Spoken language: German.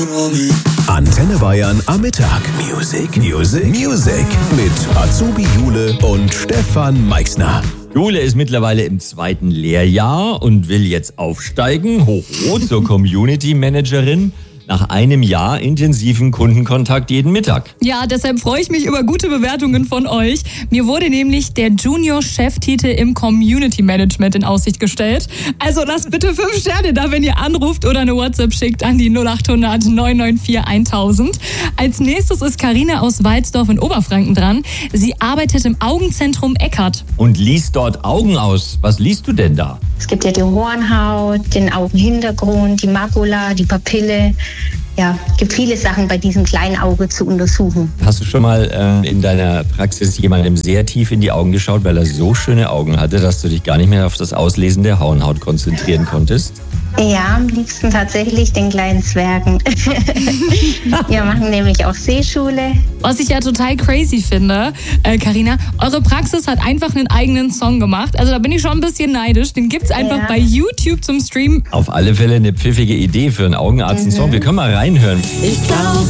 Antenne Bayern am Mittag. Music mit Azubi Jule und Stefan Meixner. Jule ist mittlerweile im 2. Lehrjahr und will jetzt aufsteigen, hoch zur Community Managerin. Nach einem Jahr intensiven Kundenkontakt jeden Mittag. Ja, deshalb freue ich mich über gute Bewertungen von euch. Mir wurde nämlich der Junior-Cheftitel im Community Management in Aussicht gestellt. Also lasst bitte 5 Sterne da, wenn ihr anruft oder eine WhatsApp schickt an die 0800 994 1000. Als nächstes ist Carina aus Walsdorf in Oberfranken dran. Sie arbeitet im Augenzentrum Eckart. Und liest dort Augen aus. Was liest du denn da? Es gibt ja die Hornhaut, den Augenhintergrund, die Makula, die Papille. Ja, es gibt viele Sachen bei diesem kleinen Auge zu untersuchen. Hast du schon mal in deiner Praxis jemandem sehr tief in die Augen geschaut, weil er so schöne Augen hatte, dass du dich gar nicht mehr auf das Auslesen der Hornhaut konzentrieren konntest? Ja, am liebsten tatsächlich den kleinen Zwergen. Wir machen nämlich auch Sehschule. Was ich ja total crazy finde, Carina, eure Praxis hat einfach einen eigenen Song gemacht. Also da bin ich schon ein bisschen neidisch. Den gibt's einfach bei YouTube zum Streamen. Auf alle Fälle eine pfiffige Idee für einen Augenarzt-Song. Wir können mal reinhören. Ich glaube